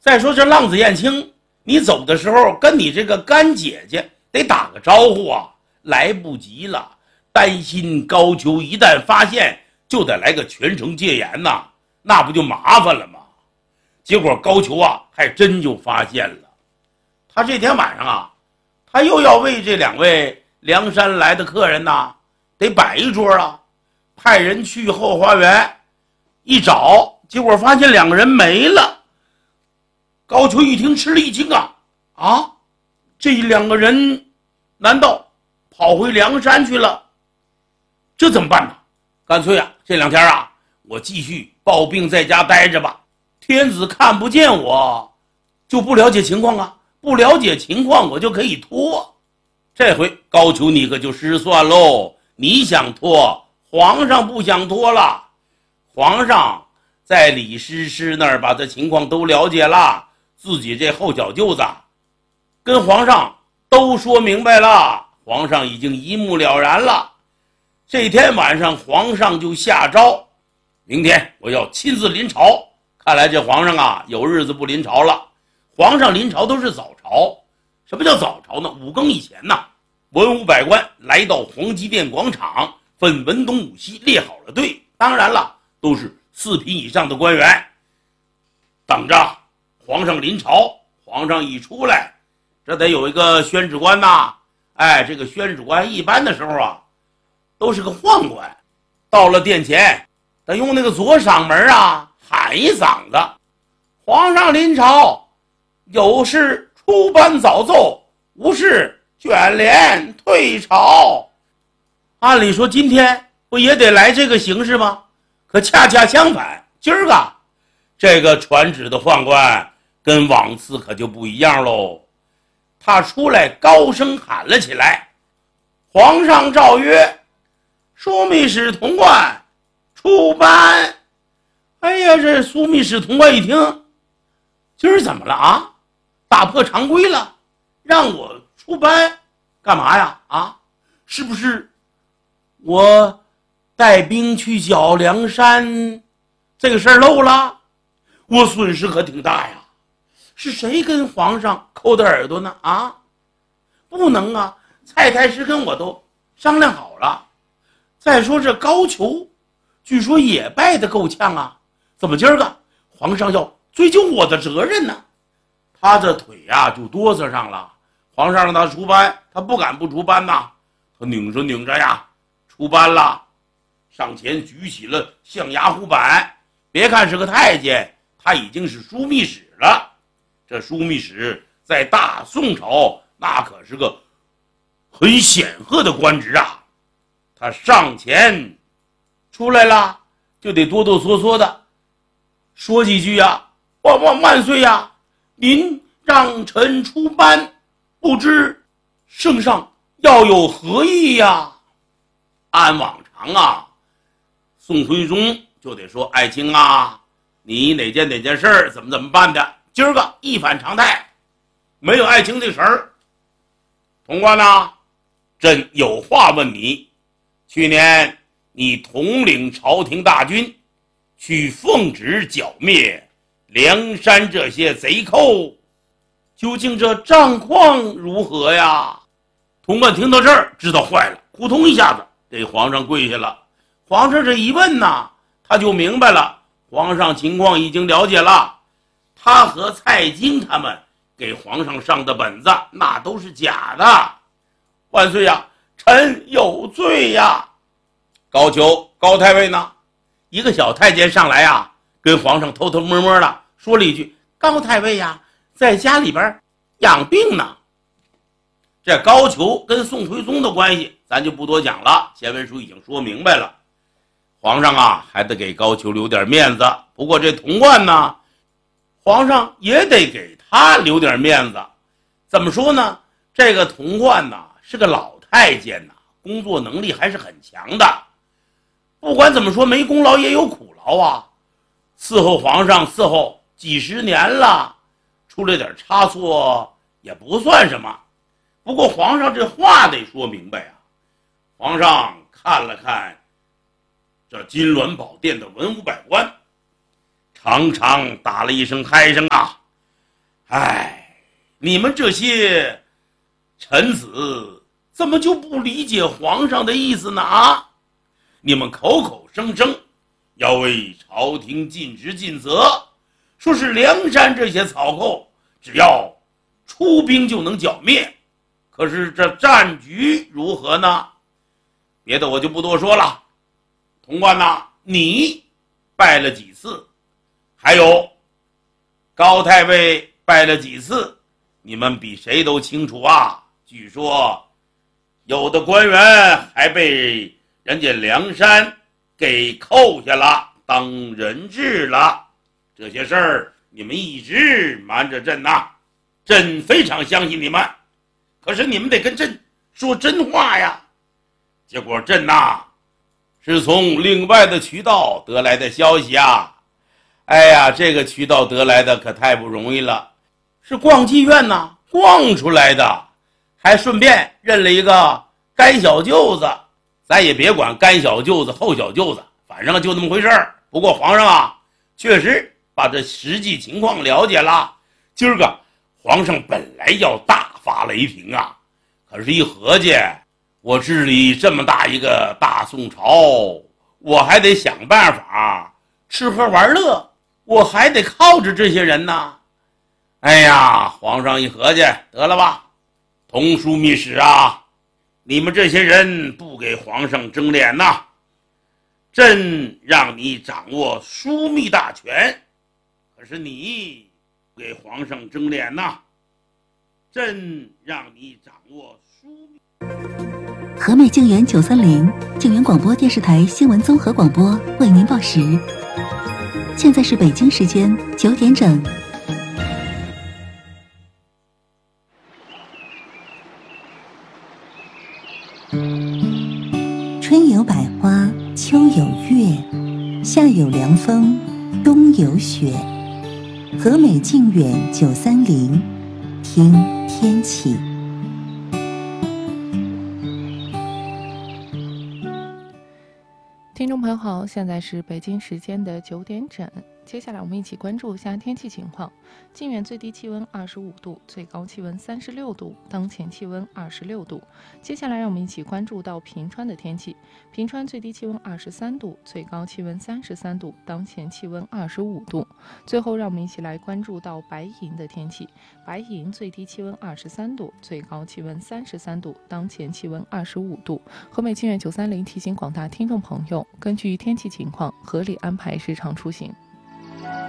再说这浪子燕青，你走的时候跟你这个干姐姐得打个招呼啊，来不及了，担心高俅一旦发现就得来个全城戒严呐，那不就麻烦了吗？结果高俅啊还真就发现了。他这天晚上啊，他又要为这2位梁山来的客人呐得摆一桌啊，派人去后花园一找，结果发现2个人没了。高俅一听吃了一惊啊，这2个人难道跑回梁山去了？这怎么办呢？干脆啊，这2天啊，我继续抱病在家待着吧。天子看不见我，就不了解情况啊，不了解情况我就可以拖。这回高俅你可就失算喽，你想拖，皇上不想拖了。皇上在李师师那儿把这情况都了解了，自己这后脚舅子跟皇上都说明白了，皇上已经一目了然了。这天晚上皇上就下诏，明天我要亲自临朝。看来这皇上啊有日子不临朝了。皇上临朝都是早朝，什么叫早朝呢？5更以前呢，文武百官来到皇极殿广场，分文东武西列好了队，当然了，都是4品以上的官员，等着皇上临朝。皇上一出来，这得有一个宣旨官呐。这个宣旨官一般的时候啊都是个宦官，到了殿前得用那个左嗓门啊喊一嗓子，皇上临朝，有事出班早奏，无事卷帘退朝。按理说今天不也得来这个形式吗？可恰恰相反，今儿个这个传旨的宦官跟往次可就不一样喽。他出来高声喊了起来，皇上诏曰，枢密使童贯出班。这枢密使童贯一听，今儿怎么了啊？打破常规了，让我出班干嘛呀？是不是我带兵去剿梁山这个事儿漏了？我损失可挺大呀。是谁跟皇上抠的耳朵呢？不能啊，蔡太师跟我都商量好了。再说这高俅据说也败得够呛啊，怎么今儿个皇上要追究我的责任呢？他这腿呀就哆嗦上了。皇上让他出班，他不敢不出班呐。他拧着拧着呀出班了，上前举起了象牙护板。别看是个太监，他已经是枢密使了。这枢密使在大宋朝那可是个很显赫的官职啊。他上前出来了，就得哆哆嗦嗦的说几句呀，万岁呀，您让臣出班，不知圣上要有何意呀？按往常啊，宋徽宗就得说，爱卿啊，你哪件事儿怎么办的？今儿个一反常态，没有爱卿这事儿。童贯啊，朕有话问你。去年你统领朝廷大军去奉旨剿灭梁山这些贼寇，究竟这战况如何呀？童贯听到这儿知道坏了，扑通一下子给皇上跪下了。皇上这一问呐，他就明白了，皇上情况已经了解了。他和蔡京他们给皇上上的本子那都是假的。万岁呀，臣有罪呀！高俅高太尉呢？一个小太监上来呀，跟皇上偷偷摸摸的说了一句，高太尉呀在家里边养病呢。这高俅跟宋徽宗的关系咱就不多讲了，前文书已经说明白了。皇上啊还得给高俅留点面子，不过这童贯呢，皇上也得给他留点面子。怎么说呢？这个童贯呢是个老太监呢，工作能力还是很强的。不管怎么说，没功劳也有苦劳啊，伺候皇上伺候几十年了，出了点差错也不算什么。不过皇上这话得说明白啊。皇上看了看这金銮宝殿的文武百官，长长打了一声嗨声啊。 哎，你们这些臣子怎么就不理解皇上的意思呢？啊，你们口口声声要为朝廷尽职尽责，说是梁山这些草寇只要出兵就能剿灭，可是这战局如何呢？别的我就不多说了。潼关呐，你拜了几次？还有高太尉拜了几次？你们比谁都清楚啊。据说有的官员还被人家梁山给扣下了，当人质了。这些事儿你们一直瞒着朕呐，朕非常相信你们，可是你们得跟朕说真话呀。结果朕呐，是从另外的渠道得来的消息啊。哎呀，这个渠道得来的可太不容易了，是逛妓院呐，逛出来的，还顺便认了一个干小舅子。咱也别管干小舅子后小舅子，反正就那么回事儿。不过皇上啊，确实把这实际情况了解了。今儿个皇上本来要大发雷霆啊，可是一合计，我治理这么大一个大宋朝，我还得想办法吃喝玩乐，我还得靠着这些人呢。哎呀，皇上一合计，得了吧，同枢密使啊，你们这些人不给皇上争脸呐，朕让你掌握枢密大权，可是你不给皇上争脸呐，朕让你掌握枢密。 和美静园930静园广播电视台新闻综合广播为您报时，现在是北京时间9点整。春有百花，秋有月，夏有凉风，冬有雪。和美静远930，听天气。 听众朋友好，现在是北京时间的9点整。接下来我们一起关注一下天气情况。靖远最低气温25度，最高气温36度，当前气温26度。接下来让我们一起关注到平川的天气。平川最低气温23度，最高气温33度，当前气温25度。最后让我们一起来关注到白银的天气。白银最低气温23度，最高气温33度，当前气温25度。和美靖远930提醒广大听众朋友，根据天气情况合理安排日常出行。